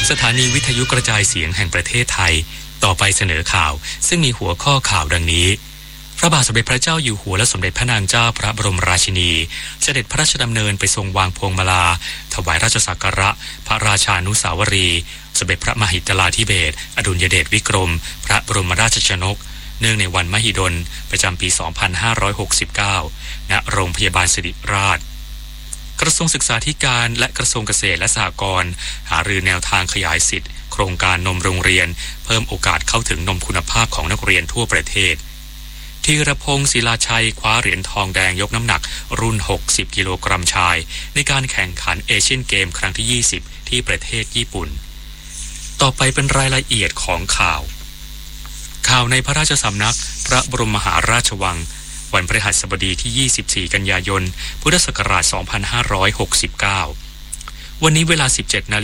สถานีวิทยุกระจายเสียงแห่งประเทศไทยต่อไปเสนอข่าวซึ่งมีหัวข้อข่าวดังนี้พระบาทสมเด็จพระเจ้าอยู่หัวและสมเด็จพระนางเจ้าพระบรมราชินีเสด็จพระราชดำเนินไปทรงวางพวงมาลาถวายราชสักการะพระราชานุสาวรีย์สมเด็จพระมหิดลาธิเบศรอดุลยเดชวิกรมพระบรมราชชนกเนื่องในวันมหิดลประจำปี 2569 ณ โรงพยาบาลศิริราชกระทรวงศึกษาธิการและกระทรวงเกษตรและสหกรณ์หารือแนวทางขยายสิทธิโครงการนมโรงเรียนเพิ่มโอกาสเข้าถึงนมคุณภาพของนักเรียนทั่วประเทศธีรพงศ์ศิลาชัยคว้าเหรียญทองแดงยกน้ำหนักรุ่น60กิโลกรัมชายในการแข่งขันเอเชียนเกมครั้งที่20ที่ประเทศญี่ปุ่นต่อไปเป็นรายละเอียดของข่าวในพระราชสำนักพระบรมมหาราชวังวันพฤหัสบดีที่24กันยายนพุทธศักราช2569วันนี้เวลา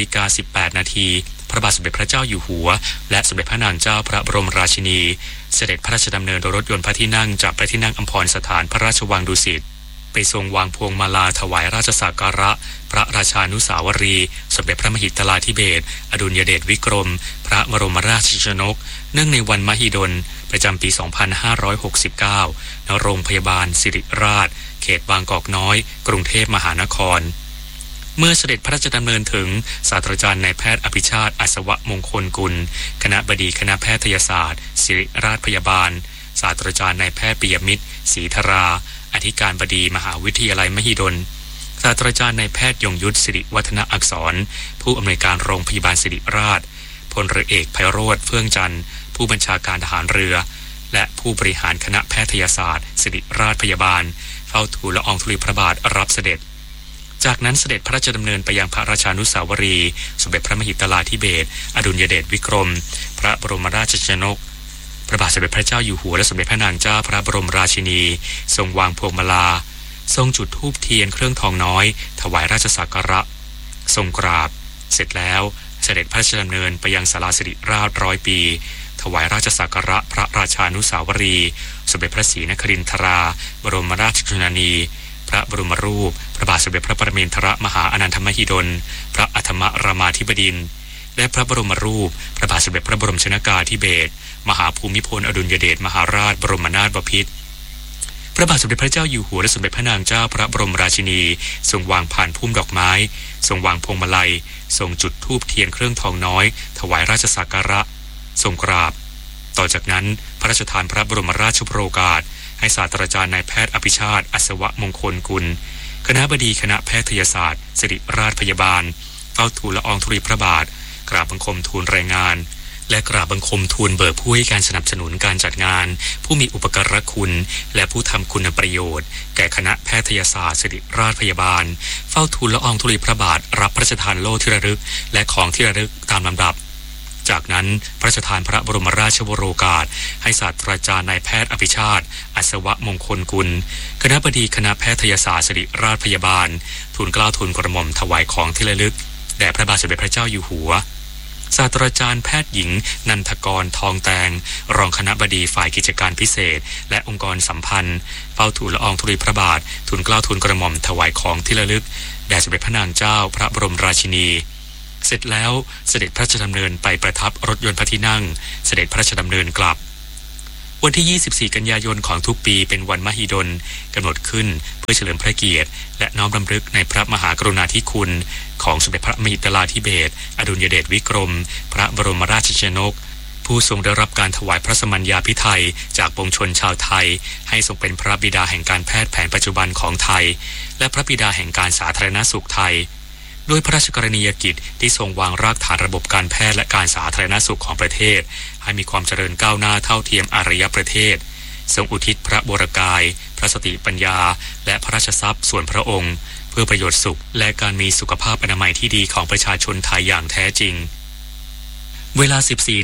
17:18 นาทีพระบาทสมเด็จพระเจ้าอยู่หัวและสมเด็จพระนางเจ้าพระบรมราชินีเสด็จพระราชดำเนินโดยรถยนต์พระที่นั่งจากพระที่นั่งอัมพรสถานพระราชวังดุสิตไปทรงวางพวงมาลาถวายราชสักการะพระราชานุสาวรีย์สมเด็จพระมหิดลาธิเบศรอดุลยเดชวิกรมพระบรมราชชนกเนื่องในวันมหิดลประจำปี 2569 ณ โรงพยาบาลศิริราชเขตบางกอกน้อยกรุงเทพมหานครเมื่อเสด็จพระราชดำเนินถึงศาสตราจารย์นายแพทย์อภิชาติอัศวมงคลกุลคณบดีคณะแพทยศาสตร์ศิริราชพยาบาลศาสตราจารย์นายแพทย์ปิยมิตรศรีธราอธิการบดีมหาวิทยาลัยมหิดลศาสตราจารย์นายแพทย์ยงยุทธสิริวัฒนอักษรผู้อำนวยการโรงพยาบาลศิริราชพลเรือเอกไพโรจน์เฟื่องจันทร์ผู้บัญชาการทหารเรือและผู้บริหารคณะแพทยศาสตร์ศิริราชพยาบาลเฝ้าทูลละอองธุลีพระบาทรับเสด็จจากนั้นเสด็จพระราชดำเนินไปยังพระราชานุสาวรีย์สมเด็จพระมหิดลาธิเบศรอดุลยเดชวิกรมพระบรมราชชนกพระบาทสมเด็จพระเจ้าอยู่หัวและสมเด็จพระนางเจ้าพระบรมราชินีทรงวางพวงมาลาทรงจุดธูปเทียนเครื่องทองน้อยถวายราชสักการะทรงกราบเสร็จแล้วเสด็จพระราชดำเนินไปยังศาลาศิริราช100 ปีถวายราชสักการะพระราชานุสาวรีย์สมเด็จพระศรีนครินทราบรมราชชนนีพระบรมรูปพระบาทสมเด็จพระปรมินทรมหาอนันทมหิดลพระอัฏฐมรามาธิบดินทร์และพระบรมรูปพระบาทสมเด็จพระบรมชนกาธิเบศรมหาภูมิพลอดุลยเดชมหาราชบรมนาถบพิตรพระบาทสมเด็จพระเจ้าอยู่หัวและสมเด็จพระนางเจ้าพระบรมราชินีทรงวางพานพุ่มดอกไม้ทรงวางพวงมาลัยทรงจุดธูปเทียนเครื่องทองน้อยถวายราชสักการะทรงกราบต่อจากนั้นพระราชทานพระบรมราชโองการให้ศาสตราจารย์นายแพทย์อภิชาติอัศวมงคลกุลคณบดีคณะแพทยศาสตร์ศิริราชพยาบาลเฝ้าทูลละอองธุลีพระบาทกราบบังคมทูลรายงานและกราบบังคมทูลเบิกผู้ให้การสนับสนุนการจัดงานผู้มีอุปการะคุณและผู้ทำคุณประโยชน์แก่คณะแพทยศาสตร์ศิริราชพยาบาลเฝ้าทูลละอองธุลีพระบาทรับพระราชทานโล่ที่ระลึกและของที่ระลึกตามลำดับจากนั้นพระราชทานพระบรมราชวโรกาสให้ศาสตราจารย์นายแพทย์อภิชาติอัศวมงคลกุลคณบดีคณะแพทยศาสตร์ศิริราชพยาบาลทูลเกล้าทูลกระหม่อมถวายของที่ระลึกแด่พระบาทสมเด็จพระเจ้าอยู่หัวศาสตราจารย์แพทย์หญิงนันทกรทองแตงรองคณบดีฝ่ายกิจการพิเศษและองค์กรสัมพันธ์เฝ้าทูลละอองธุลีพระบาททูลเกล้าทูลกระหม่อมถวายของที่ระลึกแด่สมเด็จพระนางเจ้าพระบรมราชินีเสร็จแล้วเสด็จพระราชดำเนินไปประทับรถยนต์พระที่นั่งเสด็จพระราชดำเนินกลับวันที่24กันยายนของทุกปีเป็นวันมหิดลกำหนดขึ้นเพื่อเฉลิมพระเกียรติและน้อมรำลึกในพระมหากรุณาธิคุณของสมเด็จพระมหิดลาธิเบศรอดุลยเดชวิกรมพระบรมราชชนกผู้ทรงได้รับการถวายพระสมัญญาภิไธยจากปวงชนชาวไทยให้ทรงเป็นพระบิดาแห่งการแพทย์แผนปัจจุบันของไทยและพระบิดาแห่งการสาธารณสุขไทยด้วยพระราชกรณียกิจที่ทรงวางรากฐานระบบการแพทย์และการสาธารณสุขของประเทศให้มีความเจริญก้าวหน้าเท่าเทียมอารยประเทศทรงอุทิศพระวรกายพระสติปัญญาและพระราชทรัพย์ส่วนพระองค์เพื่อประโยชน์สุขและการมีสุขภาพอนามัยที่ดีของประชาชนไทยอย่างแท้จริงเวลา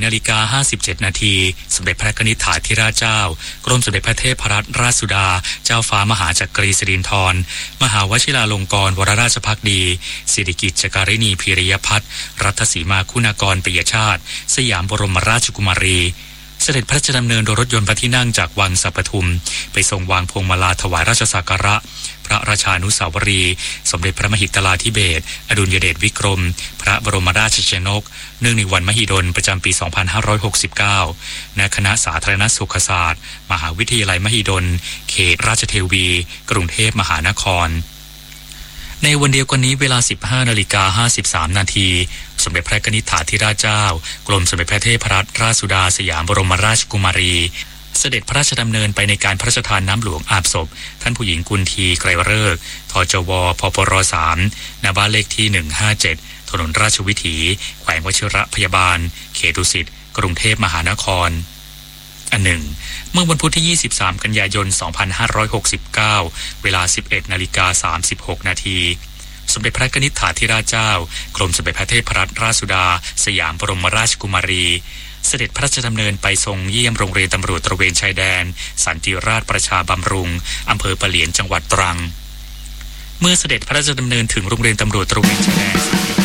14:57 นาทีสมเด็จพระกนิษฐาธิราชเจ้ากรมสมเด็จพระเทพรัตนราชสุดาเจ้าฟ้ามหาจักรีสิรินธรมหาวชิราลงกรณ์วรราชภักดีสิริกิติ์จการิณีพีริยพัฒน์รัตสีมาคุณากรปิยชาติสยามบรมราชกุมารีเสด็จพระราชดำเนินโดยรถยนต์พระที่นั่งจากวังสัปทุมไปทรงวางพวงมาลาถวายราชสักการะพระราชานุสาวรีย์สมเด็จพระมหิดลาธิเบศรอดุลยเดชวิกรมพระบรมราชชนกเนื่องในวันมหิดลประจำปี 2569 ณ คณะสาธารณสุขศาสตร์มหาวิทยาลัยมหิดลเขตราชเทวี กรุงเทพมหานครในวันเดียวกันนี้เวลา 15:53 นาทีสมเด็จพระนิธิถาธิราชเจ้ากรมสมเด็จพระเทพรัตนราชสุดาสยามบรมราชกุมารีเสด็จพระราชดำเนินไปในการพระราชทานน้ำหลวงอาบศพท่านผู้หญิงกุลทีไกรวฤกษ์ทจวพปร3ณบ้านเลขที่157ถนนราชวิถีแขวงวชิรพยาบาลเขตดุสิตกรุงเทพมหานครอันหนึ่งเมื่อวันพุธที่23กันยายน2569เวลา 11:36 นาทีสมเด็จพระนิธิถาธิราชเจ้ากรมสมเด็จพระเทพรัตนราชสุดาสยามบรมราชกุมารีเสด็จพระราชดำเนินไปทรงเยี่ยมโรงเรียนตำรวจตระเวนชายแดนสันติราษฎร์ประชาบำรุงอำเภอปะเหลียนจังหวัดตรังเมื่อเสด็จพระราชดำเนินถึงโรงเรียนตำรวจตระเวนชายแดน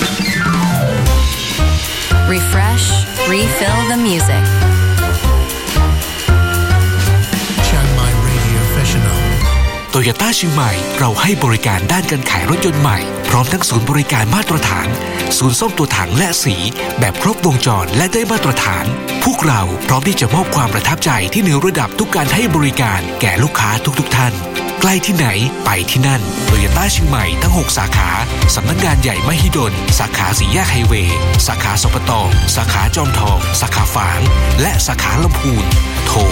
Refresh, refill the music. Chiang Mai Radio Professional โตโยต้าเชียงใหม่เราให้บริการด้านการขายรถยนต์ใหม่พร้อมทั้งศูนย์บริการมาตรฐานศูนย์ซ่อมตัวถังและสีแบบครบวงจรและได้มาตรฐานพวกเราพร้อมที่จะมอบความประทับใจที่เหนือระดับทุกการให้บริการแก่ลูกค้าทุกท่านใกล้ที่ไหนไปที่นั่นโตโยต้าเชียงใหม่ทั้ง6สาขาสำนักงานใหญ่มหิดลสาขาสี่แยกไฮเวย์สาขาสปตสาขาจอมทองสาขาฝางและสาขาลำพูนโทร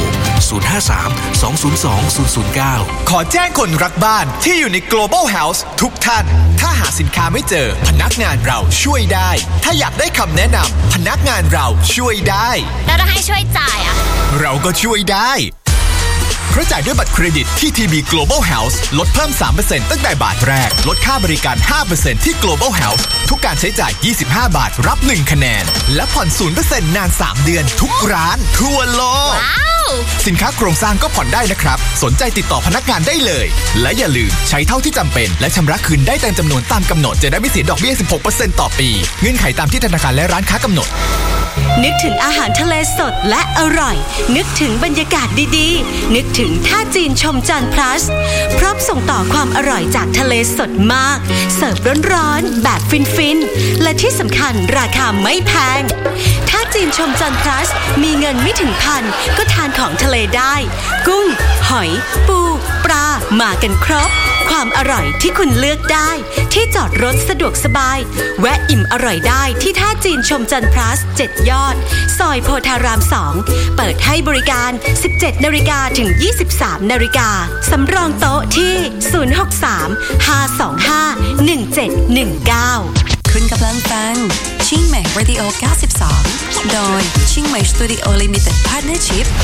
053-202-009 ขอแจ้งคนรักบ้านที่อยู่ใน Global House ทุกท่านถ้าหาสินค้าไม่เจอพนักงานเราช่วยได้ถ้าอยากได้คำแนะนำพนักงานเราช่วยได้แล้วถ้าให้ช่วยจ่ายอ่ะเราก็ช่วยได้เพราะจ่ายด้วยบัตรเครดิตที่ TB Global House ลดเพิ่ม 3% ตั้งแต่บาทแรกลดค่าบริการ 5% ที่ Global House ทุกการใช้จ่าย25 บาทรับ1คะแนนและผ่อน 0% นาน3เดือนทุกร้านทั่วโลกสินค้าโครงสร้างก็ผ่อนได้นะครับสนใจติดต่อพนักงานได้เลยและอย่าลืมใช้เท่าที่จำเป็นและชำระคืนได้เต็มจำนวนตามกำหนดจะได้ไม่เสียดอกเบี้ย 16% ต่อปีเงื่อนไขตามที่ธนาคารและร้านค้ากำหนดนึกถึงอาหารทะเลสดและอร่อยนึกถึงบรรยากาศดีๆนึกถึงท่าจีนชมจันทร์ plus พร้อมส่งต่อความอร่อยจากทะเลสดมากเสิร์ฟร้อนๆแบบฟินๆและที่สำคัญราคาไม่แพงท่าจีนชมจันทร์ plus มีเงินไม่ถึงพันก็ทานของทะเลได้กุ้งหอยปูปลามากันครบความอร่อยที่คุณเลือกได้ที่จอดรถสะดวกสบายแวะอิ่มอร่อยได้ที่ท่าจีนชมจันทร์ plus 7 ยอดซอยโพธาราม 2เปิดให้บริการ 17 นาฬิกาถึง 23 นาฬิกาสำรองโต๊ะที่ 063-525-1719 คุณกำลังฟังชิงใหม่ Radio 92 โดยชิงใหม่ Studio Limited Partnership